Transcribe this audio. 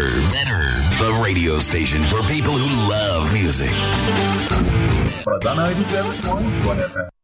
better. The radio station for people who love music. Was on 97.1 FM.